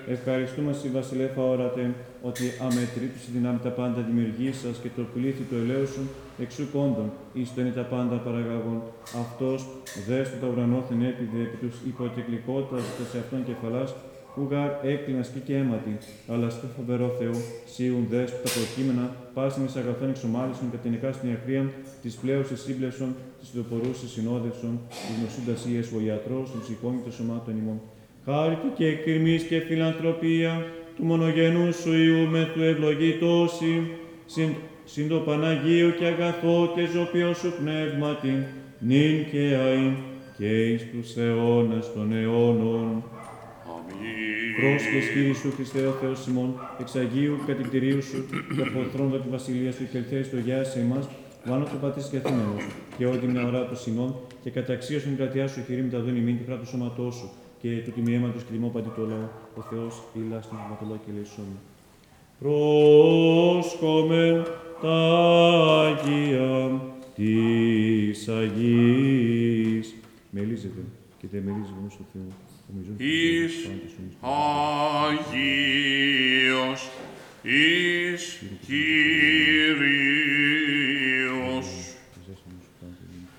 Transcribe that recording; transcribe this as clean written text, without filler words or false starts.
ευχαριστούμε στη Βασιλέφα όρατε, ότι αμετρήτως η δυνάμει τα πάντα δημιουργήσας και το πλήθη του ελέου σου εξού κόντων, εις το είναι τα πάντα παραγαγών. Αυτός δες του τα ουρανόθεν έπιδε επί τους υποκεκλικότητας σε αυτόν κεφαλάς, Ούγαρ έκλεινας και αίματι, αλλά στο φοβερό Θεού, σίουν δες που τα προκείμενα, πάσιν εις αγαθών εξομάλυσον κατενικά στην ιαχρία, της πλέουσης σύμπλευσον, της ιδοπορούσης συνόδευσον, της νοσούντας ίες ο ιατρός, των ψυχών και των σωμάτων ημών. Χάρητη και εκκριμής και φιλανθρωπία, του μονογενού σου Υιού με του ευλογητώσει, συν το Παναγίο και αγαθό και ζωπιό σου πνεύματι, νυν και αΐν και εις τους αιώνας των αιώνων. Πρόσχες, Κύριε σου, Χριστέ ο Θεός ημών, εξ Αγίου κατηκτηρίου σου, και από θρόνο τη βασιλεία σου, και ελθέεις το γεια σε εμάς, βάνω του πατήσι και Αθήναος, και ό,τι μια ώρα του ημών, και καταξίωσον την κρατιά σου, χειρή μεταδών ημίν και κράτος σώματός σου, και του τιμιέματος και τιμό παντί το λαό, ο Θεός ηλά στην πνευματολόγη και λαισόμη. Πρόσχομεν τα Άγια της Αγίας. Μελίζεται και δεν μελίζει γνώμη στο Θεό. Εις Αγίος, εις Κύριος.